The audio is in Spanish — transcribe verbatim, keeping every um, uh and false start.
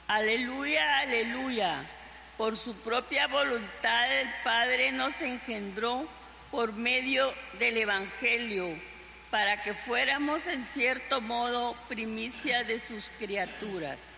Aleluya, aleluya. Por su propia voluntad el Padre nos engendró por medio del Evangelio, para que fuéramos en cierto modo primicia de sus criaturas.